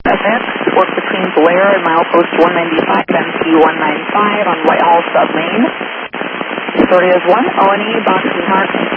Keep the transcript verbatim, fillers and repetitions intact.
F X, work between Blair and milepost one ninety-five, M T one ninety-five on Whitehall Sub Lane. Story is one, O N E, box and mark.